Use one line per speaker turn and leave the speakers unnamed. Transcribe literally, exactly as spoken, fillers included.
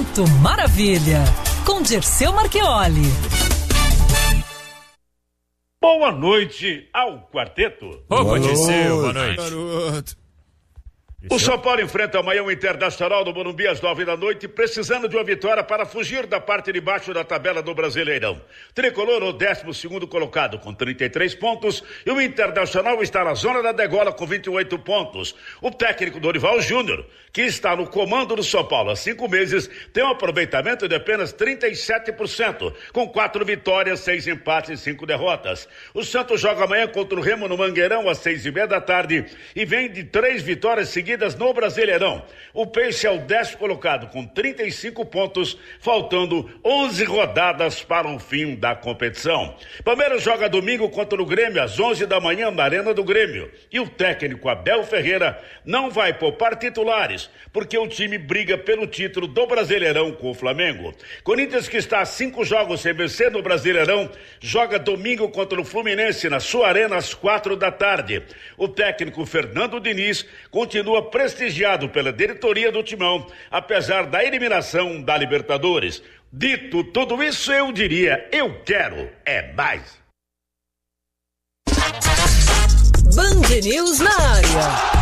Quarteto Maravilha, com Dirceu Marchioli.
Boa noite ao quarteto.
Opa, Dirceu, boa noite.
Garoto.
O São Paulo enfrenta amanhã o Internacional do Morumbi às nove da noite, precisando de uma vitória para fugir da parte de baixo da tabela do Brasileirão. Tricolor, o décimo segundo colocado, com trinta e três pontos, e o Internacional está na zona da degola com vinte e oito pontos. O técnico Dorival Júnior, que está no comando do São Paulo há cinco meses, tem um aproveitamento de apenas trinta e sete por cento, com quatro vitórias, seis empates e cinco derrotas. O Santos joga amanhã contra o Remo no Mangueirão às seis e meia da tarde e vem de três vitórias seguidas no Brasileirão. O Peixe é o décimo colocado com trinta e cinco pontos, faltando onze rodadas para o fim da competição. Palmeiras joga domingo contra o Grêmio às onze da manhã na Arena do Grêmio. E o técnico Abel Ferreira não vai poupar titulares, porque o time briga pelo título do Brasileirão com o Flamengo. Corinthians, que está a cinco jogos sem vencer no Brasileirão, joga domingo contra o Fluminense na sua arena às quatro da tarde. O técnico Fernando Diniz continua prestigiado pela diretoria do Timão, apesar da eliminação da Libertadores. Dito tudo isso, eu diria, eu quero é mais.
Band News na área.